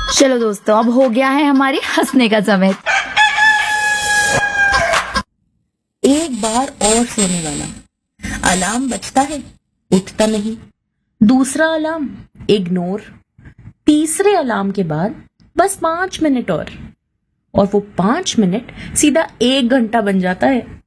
चलो दोस्तों, अब हो गया है हमारी हंसने का समय। एक बार और सोने वाला, अलार्म बजता है, उठता नहीं। दूसरा अलार्म, इग्नोर। तीसरे अलार्म के बाद बस 5 मिनट और वो 5 मिनट सीधा 1 घंटा बन जाता है।